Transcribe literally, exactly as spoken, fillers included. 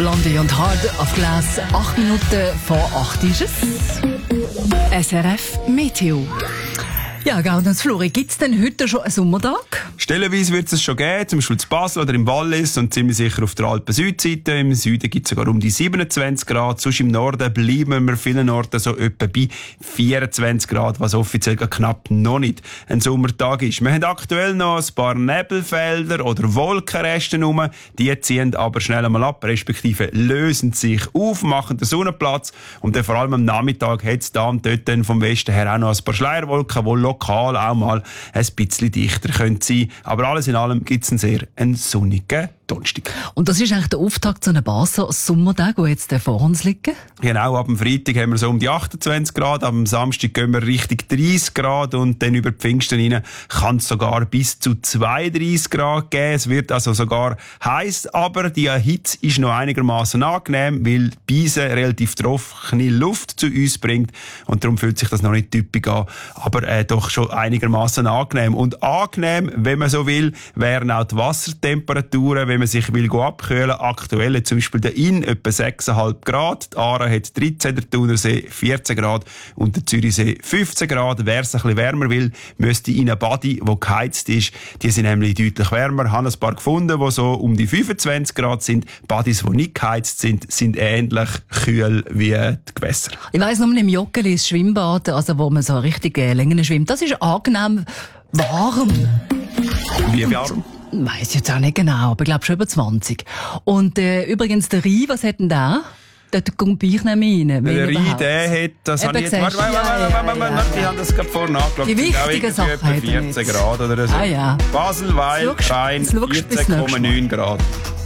Blondie und Hard auf Glas. Acht Minuten vor acht ist es. S R F Meteo. Ja, Gaudens Flori, gibt's denn heute schon einen Sommertag? Stellenweise wird es schon geben, zum Beispiel in Basel oder im Wallis und ziemlich sicher auf der Alpen-Südseite. Im Süden gibt es sogar um die siebenundzwanzig Grad. Sonst im Norden bleiben wir vielen Orten so etwa bei vierundzwanzig Grad, was offiziell knapp noch nicht ein Sommertag ist. Wir haben aktuell noch ein paar Nebelfelder oder Wolkenreste rum. Die ziehen aber schnell einmal ab, respektive lösen sich auf, machen den Sonnenplatz. Und dann vor allem am Nachmittag hat es da und dort dann vom Westen her auch noch ein paar Schleierwolken, die lokal auch mal ein bisschen dichter können sein. Aber alles in allem gibt es einen sehr einen sonnigen Donnerstag. Und das ist eigentlich der Auftakt zu einem Basel-Sommertag, der jetzt vor uns liegt? Genau, ab dem Freitag haben wir so um die achtundzwanzig Grad, ab dem Samstag gehen wir Richtung dreißig Grad und dann über die Pfingsten rein kann es sogar bis zu zweiunddreißig Grad geben. Es wird also sogar heiß, aber die Hitze ist noch einigermaßen angenehm, weil die Beise relativ trockene Luft zu uns bringt und darum fühlt sich das noch nicht typisch an, aber äh, doch schon einigermaßen angenehm. Und angenehm, wenn man so will, wären auch die Wassertemperaturen, wenn man sich will abkühlen. Aktuell zum Beispiel der Inn etwa sechs Komma fünf Grad, die Aare hat dreizehn, der Thunersee vierzehn Grad und der Zürichsee fünfzehn Grad. Wer es ein bisschen wärmer will, müsste in eine Badi, die geheizt ist. Die sind nämlich deutlich wärmer. Ich habe ein paar gefunden, die so um die fünfundzwanzig Grad sind. Badis, die nicht geheizt sind, sind ähnlich kühl wie die Gewässer. Ich weiss nur, im Joggeli, das Schwimmbad, also wo man so richtig äh, Längen schwimmt, das ist angenehm warm. Wie warm? Ich weiss jetzt auch nicht genau, aber ich glaube schon über zwanzig. Und äh, übrigens der Rhein, was hat denn da? Dort kommt ich nicht mehr rein. Der Rhein, der hat, das habe ich jetzt, warte, warte, warte, warte, warte, warte, ich habe das gerade vorhin nachgeschaut. Die wichtigen Sachen etwa vierzehn Grad oder so. Ah ja. Basel, Weil, Fein, vierzehn Komma neun Grad.